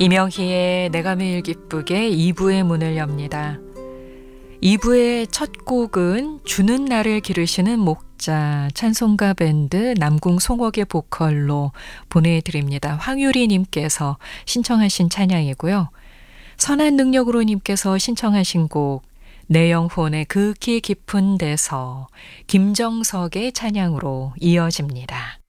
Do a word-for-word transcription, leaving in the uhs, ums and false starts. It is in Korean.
이명희의 내가 매일 기쁘게 이 부의 문을 엽니다. 이 부의 첫 곡은 주는 나를 기르시는 목자 찬송가 밴드 남궁 송옥의 보컬로 보내드립니다. 황유리 님께서 신청하신 찬양이고요. 선한 능력으로 님께서 신청하신 곡 내 영혼의 극히 깊은 데서 김정석의 찬양으로 이어집니다.